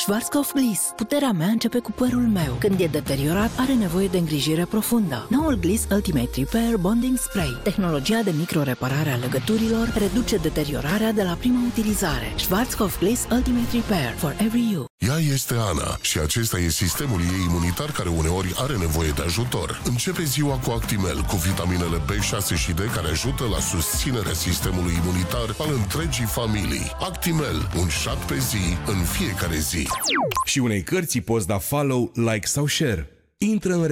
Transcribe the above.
Schwarzkopf Gliss. Puterea mea începe cu părul meu. Când e deteriorat, are nevoie de îngrijire profundă. Noul Gliss Ultimate Repair Bonding Spray. Tehnologia de microreparare a legăturilor reduce deteriorarea de la prima utilizare. Schwarzkopf Gliss Ultimate Repair for every you. Ea este Ana și acesta e sistemul ei imunitar care uneori are nevoie de ajutor. Începe ziua cu Actimel, cu vitaminele B6 și D care ajută la susținerea sistemului imunitar al întregii familii. Actimel, un shot pe zi, în fiecare zi. Și unei cărți poți da follow, like sau share. Intră în